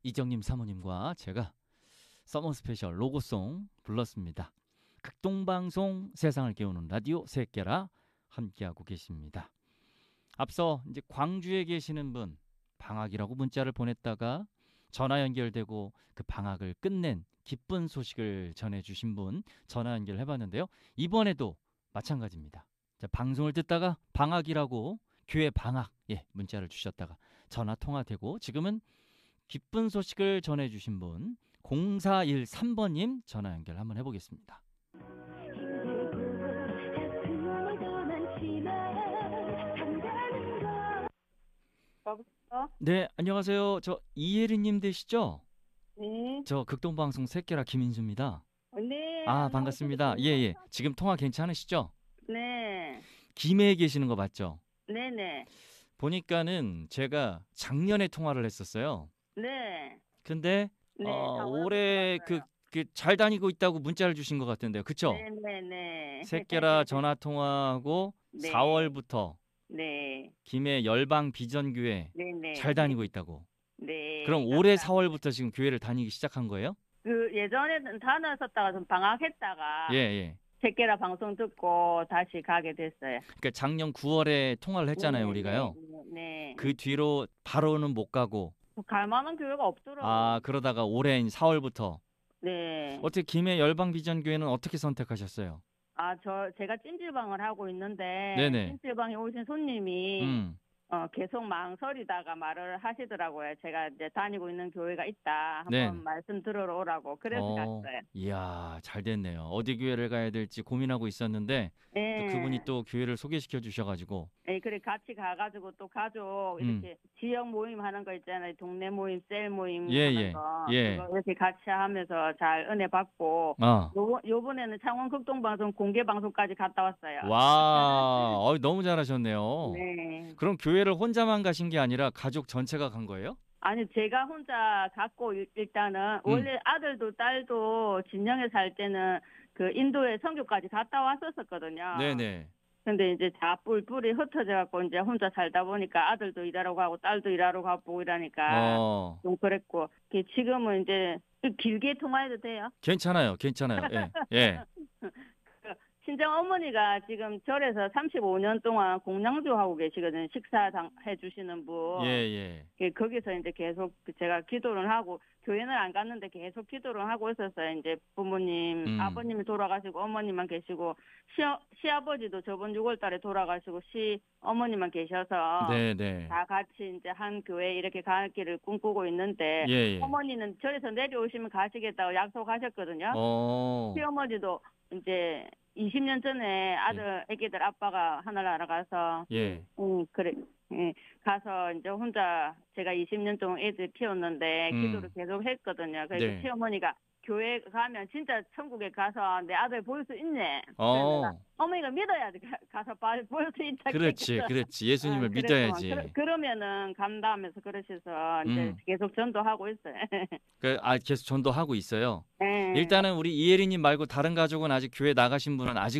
이정님 사모님과 제가 서머 스페셜 로고송 불렀습니다. 극동방송 세상을 깨우는 라디오 새끼라 함께하고 계십니다. 앞서 이제 광주에 계시는 분 방학이라고 문자를 보냈다가 전화 연결되고 그 방학을 끝낸 기쁜 소식을 전해주신 분 전화 연결해봤는데요. 이번에도 마찬가지입니다. 자, 방송을 듣다가 방학이라고 교회 방학 문자를 주셨다가 전화 통화되고 지금은 기쁜 소식을 전해주신 분 0413번님 전화 연결 한번 해보겠습니다. 네, 안녕하세요. 저 이혜리님 되시죠? 네. 저 극동방송 새끼라 김인수입니다. 네. 아, 반갑습니다. 예. 지금 통화 괜찮으시죠? 네. 김해에 계시는 거 맞죠? 네네. 보니까는 제가 작년에 통화를 했었어요. 네. 근데 네. 올해 잘 다니고 있다고 문자를 주신 것 같은데요. 그쵸? 네네네. 새끼라 전화 통화하고 네. 4월부터 네. 김해 열방 비전교회 네네. 잘 다니고 있다고. 네. 그럼 올해 감사합니다. 4월부터 지금 교회를 다니기 시작한 거예요? 예전에는 다녔었다가 좀 방학했다가 예. 새끼라 방송 듣고 다시 가게 됐어요. 그러니까 작년 9월에 통화를 했잖아요, 우리가요. 네. 그 뒤로 바로는 못 가고. 갈 만한 교회가 없더라고요. 아, 그러다가 올해 4월부터. 네. 어떻게 김해 열방 비전교회는 어떻게 선택하셨어요? 제가 찜질방을 하고 있는데 네네. 찜질방에 오신 손님이 음. 계속 망설이다가 말을 하시더라고요. 제가 이제 다니고 있는 교회가 있다. 네. 한번 말씀 들으러 오라고. 그래서 갔어요. 이야, 잘 됐네요. 어디 교회를 가야 될지 고민하고 있었는데 또 그분이 네. 또 교회를 소개시켜 주셔가지고. 네, 그래 같이 가가지고 또 가족 이렇게 지역 모임 하는 거 있잖아요. 동네 모임, 셀 모임 하는 거. 그거 이렇게 같이 하면서 잘 은혜 받고. 요번에는 창원 극동방송 공개 방송까지 갔다 왔어요. 와, 너무 잘하셨네요. 네. 그럼 교회를 혼자만 가신 게 아니라 가족 전체가 간 거예요? 아니 제가 혼자 갔고 일단은 원래 아들도 딸도 진영에 살 때는 그 인도에 선교까지 갔다 왔었거든요. 네네. 근데 이제 다 뿔뿔이 흩어져 갖고 이제 혼자 살다 보니까 아들도 일하러 가고 딸도 일하러 가고 이러니까 좀 그랬고 지금은 이제 길게 통화해도 돼요? 괜찮아요. 예. 친정 어머니가 지금 절에서 35년 동안 공양주 하고 계시거든요. 식사 해주시는 분. 예. 거기서 이제 계속 제가 기도를 하고 교회는 안 갔는데 계속 기도를 하고 있었어요. 이제 부모님, 아버님이 돌아가시고 어머니만 계시고 시아버지도 저번 6월달에 돌아가시고 시어머니만 계셔서 네네. 다 같이 이제 한 교회 이렇게 갈 길을 꿈꾸고 있는데 어머니는 절에서 내려오시면 가시겠다고 약속하셨거든요. 시어머니도 이제 20년 전에 애기들 아빠가 하늘나라 가서 그래 가서 이제 혼자 제가 20년 동안 애들 키웠는데 기도를 계속 했거든요. 그래서 시어머니가 교회 가면 진짜 천국에 가서 내 아들 볼 수 있네. 그래서 어머니가 믿어야지 가서 볼 수 있다. 그렇지. 예수님을 믿어야지. 그러면은 간다 하면서 그러셔서 이제 계속 전도하고 있어요. 계속 전도하고 있어요. 네. 일단은 우리 이혜리님 말고 다른 가족은 아직 교회 나가신 분은 아직